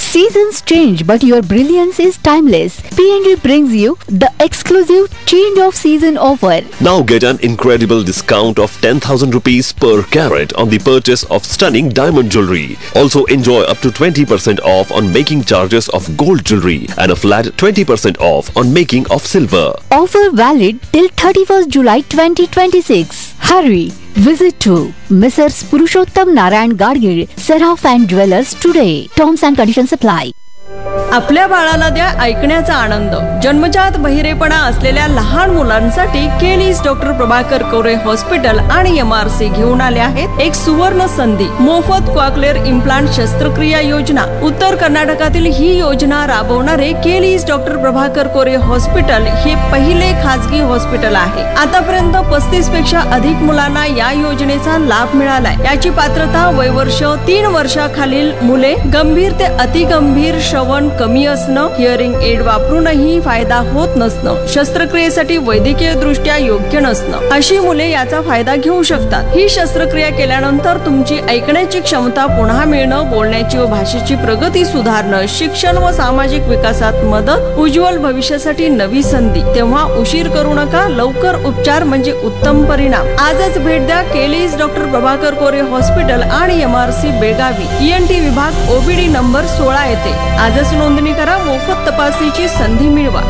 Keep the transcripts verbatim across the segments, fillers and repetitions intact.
Seasons change, but your brilliance is timeless. P N G brings you the exclusive change of season offer. Now get an incredible discount of ten thousand rupees per carat on the purchase of stunning diamond jewelry. Also enjoy up to twenty percent off on making charges of gold jewelry and a flat twenty percent off on making of silver. Offer valid till thirty-first July twenty twenty-six. Hurry! Visit to Missus Purushottam Narayan Gadgil, Seraph and Jewelers today. Terms and conditions apply. आपल्या बाळाला द्या ऐकण्याचा आनंद. जन्मजात बहिरेपणा असलेल्या लहान मुलांसाठी केलीस डॉक्टर प्रभाकर कोरे हॉस्पिटल आणि एमआरसी घेऊन आले आहेत एक सुवर्ण संधी. मोफत क्वाक्लेअर इम्प्लांट शस्त्रक्रिया योजना. उत्तर कर्नाटकातील ही योजना राबवणारे केलीस डॉक्टर प्रभाकर कोरे हॉस्पिटल हे पहिले खासगी हॉस्पिटल आहे. आतापर्यंत पस्तीस पेक्षा अधिक मुलांना या योजनेचा लाभ मिळालाय. याची पात्रता वयवर्ष तीन वर्षाखालील मुले, गंभीर ते अतिगंभीर श्रवण कमी असणं, हिअरिंग एड वापरूनही फायदा होत नसणं, शस्त्रक्रियेसाठी वैद्यकीय दृष्ट्या योग्य नसणं, अशी मुले याचा फायदा घेऊ शकतात. ही शस्त्रक्रिया केल्यानंतर तुमची ऐकण्याची क्षमता पुन्हा मिळणं, बोलण्याची व भाषेची प्रगती सुधारणं, शिक्षण व सामाजिक विकासात मदत, उज्ज्वल भविष्यासाठी नवी संधी. तेव्हा उशीर करू नका. लवकर उपचार म्हणजे उत्तम परिणाम. आजच भेट द्या केलीस डॉक्टर प्रभाकर कोरे हॉस्पिटल आणि एमआरसी बेळगावी. ईएनटी विभाग ओबीडी नंबर सोळा येथे. आजच नोंदणी करा. मोफत तपासणीची संधी मिळवा.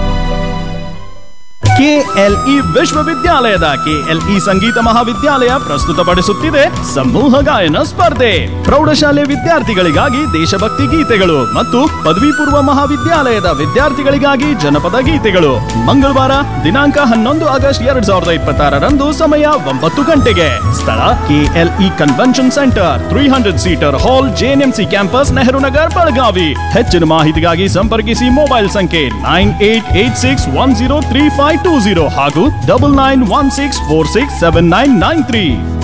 ಕೆಎಲ್ಇ ವಿಶ್ವವಿದ್ಯಾಲಯದ ಕೆಎಲ್ಇ ಸಂಗೀತ ಮಹಾವಿದ್ಯಾಲಯ ಪ್ರಸ್ತುತಪಡಿಸುತ್ತಿದೆ ಸಮೂಹ ಗಾಯನ ಸ್ಪರ್ಧೆ. ಪ್ರೌಢಶಾಲೆ ವಿದ್ಯಾರ್ಥಿಗಳಿಗಾಗಿ ದೇಶಭಕ್ತಿ ಗೀತೆಗಳು ಮತ್ತು ಪದವಿ ಪೂರ್ವ ಮಹಾವಿದ್ಯಾಲಯದ ವಿದ್ಯಾರ್ಥಿಗಳಿಗಾಗಿ ಜನಪದ ಗೀತೆಗಳು. ಮಂಗಳವಾರ ದಿನಾಂಕ ಹನ್ನೊಂದು ಆಗಸ್ಟ್ ಎರಡ್ ಸಾವಿರದ ಇಪ್ಪತ್ತಾರರಂದು ಸಮಯ ಒಂಬತ್ತು ಗಂಟೆಗೆ. ಸ್ಥಳ KLE convention centre, three hundred seater ಹಾಲ್, ಜೆಎನ್ಎಂಸಿ ಕ್ಯಾಂಪಸ್, ನೆಹರು ನಗರ್, ಬೆಳಗಾವಿ. ಹೆಚ್ಚಿನ ಮಾಹಿತಿಗಾಗಿ ಸಂಪರ್ಕಿಸಿ ಮೊಬೈಲ್ ಸಂಖ್ಯೆ nine eight eight six one zero three five two zero ಹಾಗೂ double nine one six four six seven nine nine three.